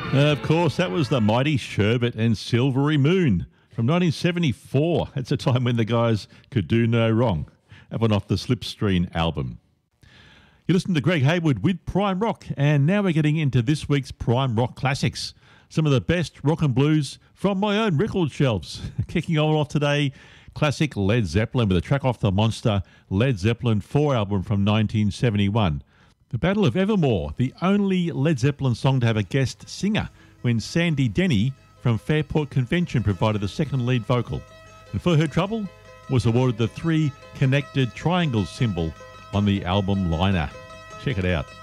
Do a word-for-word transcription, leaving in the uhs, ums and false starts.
Of course, that was the mighty Sherbet and Silvery Moon from nineteen seventy-four. It's a time when the guys could do no wrong. That one off the Slipstream album. You listen to Greg Hayward with Prime Rock, and now we're getting into this week's Prime Rock Classics. Some of the best rock and blues from my own record shelves. Kicking on off today, classic Led Zeppelin with a track off the monster Led Zeppelin four album from nineteen seventy-one. The Battle of Evermore, the only Led Zeppelin song to have a guest singer, when Sandy Denny from Fairport Convention provided the second lead vocal. And For Her Trouble was awarded the three connected triangles symbol on the album liner. Check it out.